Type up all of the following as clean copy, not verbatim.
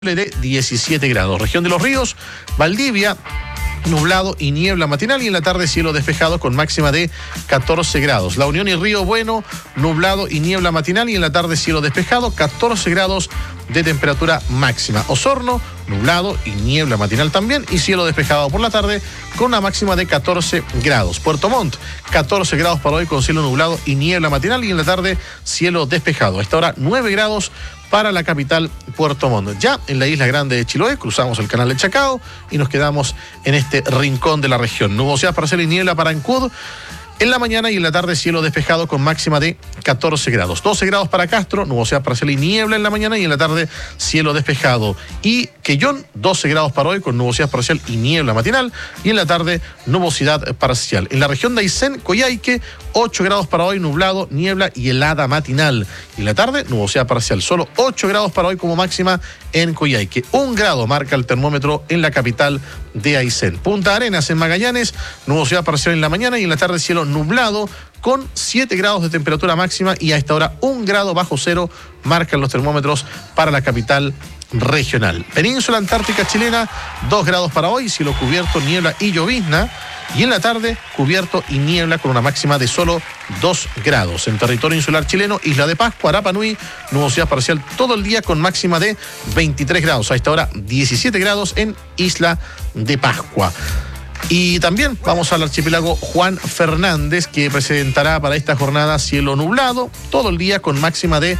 de 17 grados. Región de los Ríos, Valdivia, nublado y niebla matinal, y en la tarde cielo despejado con máxima de 14 grados. La Unión y Río Bueno, nublado y niebla matinal, y en la tarde cielo despejado, 14 grados de temperatura máxima. Osorno, nublado y niebla matinal también, y cielo despejado por la tarde con una máxima de 14 grados. Puerto Montt, 14 grados para hoy con cielo nublado y niebla matinal, y en la tarde cielo despejado. A esta hora 9 grados para la capital Puerto Montt. Ya en la isla grande de Chiloé cruzamos el canal de Chacao y nos quedamos en este rincón de la región. Nubosidad parcial y niebla para Ancud en la mañana, y en la tarde cielo despejado con máxima de 14 grados. 12 grados para Castro, nubosidad parcial y niebla en la mañana, y en la tarde cielo despejado. Y Quellón, 12 grados para hoy con nubosidad parcial y niebla matinal, y en la tarde nubosidad parcial. En la región de Aysén, Coyhaique, 8 grados para hoy, nublado, niebla y helada matinal. Y en la tarde nubosidad parcial, solo 8 grados para hoy como máxima en Coyhaique. 1 grado marca el termómetro en la capital de Aysén. Punta Arenas en Magallanes, nubosidad parcial en la mañana, y en la tarde cielo nublado con 7 grados de temperatura máxima, y a esta hora 1 grado bajo cero marcan los termómetros para la capital regional. Península Antártica chilena, 2 grados para hoy, cielo cubierto, niebla y llovizna, y en la tarde cubierto y niebla con una máxima de solo 2 grados. En territorio insular chileno, Isla de Pascua, Rapa Nui, nubosidad parcial todo el día con máxima de 23 grados. A esta hora 17 grados en Isla de Pascua. Y también vamos al archipiélago Juan Fernández, que presentará para esta jornada cielo nublado todo el día con máxima de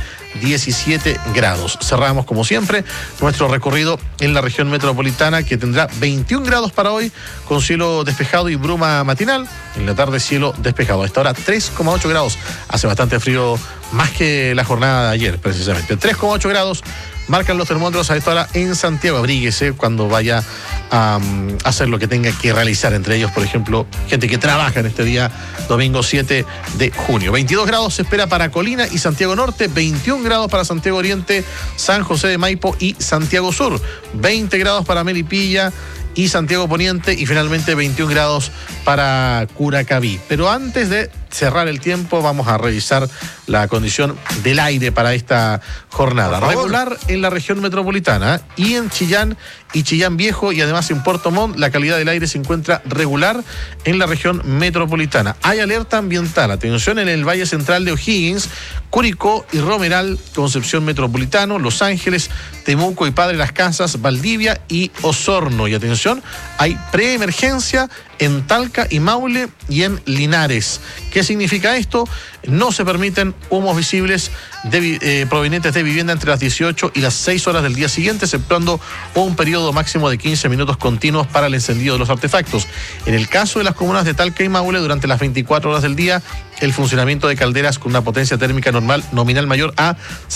17 grados. Cerramos, como siempre, nuestro recorrido en la región metropolitana, que tendrá 21 grados para hoy con cielo despejado y bruma matinal. En la tarde cielo despejado. A esta hora 3,8 grados. Hace bastante frío, más que la jornada de ayer, precisamente. 3,8 grados marcan los termómetros a esta hora en Santiago. Abríguese cuando vaya a hacer lo que tenga que realizar, entre ellos, por ejemplo, gente que trabaja en este día, domingo 7 de junio. 22 grados se espera para Colina y Santiago Norte, 21 grados para Santiago Oriente, San José de Maipo y Santiago Sur, 20 grados para Melipilla y Santiago Poniente, y finalmente 21 grados para Curacaví. Pero antes de cerrar el tiempo, vamos a revisar la condición del aire para esta jornada. Regular en la región metropolitana y en Chillán y Chillán Viejo, y además en Puerto Montt la calidad del aire se encuentra regular en la región metropolitana. Hay alerta ambiental, atención, en el Valle Central de O'Higgins, Curicó y Romeral, Concepción Metropolitano, Los Ángeles, Temuco y Padre Las Casas, Valdivia y Osorno. Y atención, hay preemergencia en Talca y Maule y en Linares. ¿Qué significa esto? No se permiten humos visibles provenientes de vivienda entre las 18 y las 6 horas del día siguiente, exceptuando un periodo máximo de 15 minutos continuos para el encendido de los artefactos. En el caso de las comunas de Talca y Maule, durante las 24 horas del día, el funcionamiento de calderas con una potencia térmica normal nominal mayor a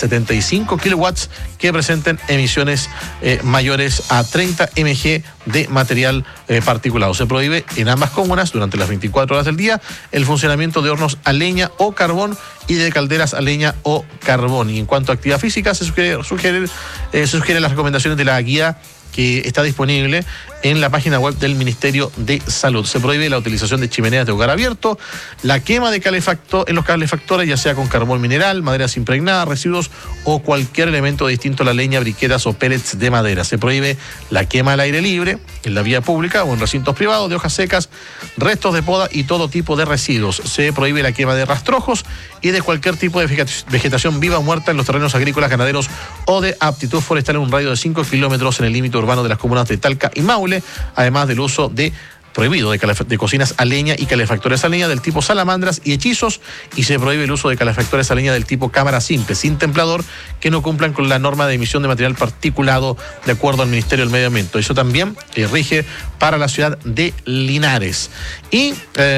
75 kilowatts que presenten emisiones mayores a 30 mg de material particulado. Se prohíbe en ambas comunas, durante las 24 horas del día, el funcionamiento de hornos a leña o carbón y de calderas a leña o carbón. Y en cuanto a actividad física, se sugieren las recomendaciones de la guía que está disponible en la página web del Ministerio de Salud. Se prohíbe la utilización de chimeneas de hogar abierto, la quema de en los calefactores, ya sea con carbón mineral, maderas impregnadas, residuos o cualquier elemento distinto a la leña, briquetas o pellets de madera. Se prohíbe la quema al aire libre, en la vía pública o en recintos privados, de hojas secas, restos de poda y todo tipo de residuos. Se prohíbe la quema de rastrojos y de cualquier tipo de vegetación viva o muerta en los terrenos agrícolas, ganaderos o de aptitud forestal en un radio de 5 kilómetros en el límite urbano de las comunas de Talca y Maule, además del uso prohibido de cocinas a leña y calefactores a leña del tipo salamandras y hechizos, y se prohíbe el uso de calefactores a leña del tipo cámara simple, sin templador, que no cumplan con la norma de emisión de material particulado de acuerdo al Ministerio del Medio Ambiente. Eso también rige para la ciudad de Linares. Y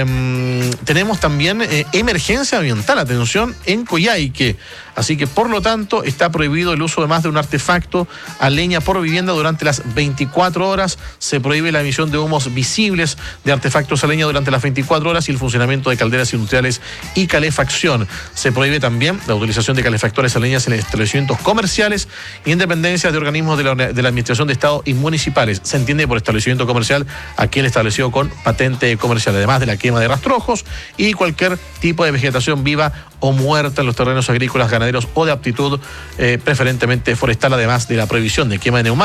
tenemos también emergencia ambiental, atención, en Coyhaique. Así que, por lo tanto, está prohibido el uso de más de un artefacto a leña por vivienda durante las 24 horas. Se prohíbe la emisión de humos visibles de artefactos a leña durante las 24 horas y el funcionamiento de calderas industriales y calefacción. Se prohíbe también la utilización de calefactores a leña en establecimientos comerciales y en dependencias de organismos de la Administración de Estado y municipales. Se entiende por establecimiento comercial aquel establecido con patente comercial, además de la quema de rastrojos y cualquier tipo de vegetación viva o muerta en los terrenos agrícolas, ganaderos o de aptitud preferentemente forestal, además de la prohibición de quema de neumáticos